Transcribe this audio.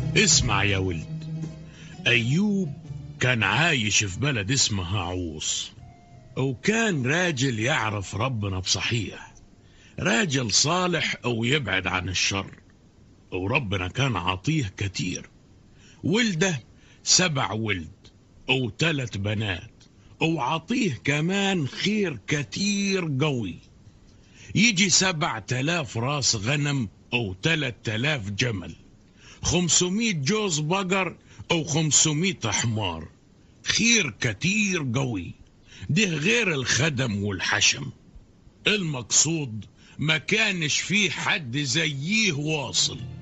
اسمع يا ولد، أيوب كان عايش في بلد اسمها عوص، وكان راجل يعرف ربنا بصحيح، راجل صالح أو يبعد عن الشر، وربنا كان عطيه كتير. ولده 7 ولد أو 3 بنات، وعطيه كمان خير كتير قوي، يجي 7000 راس غنم أو 3000 جمل، 500 جوز بقر أو 500 حمار، خير كتير قوي، ده غير الخدم والحشم. المقصود ما كانش فيه حد زيه واصل.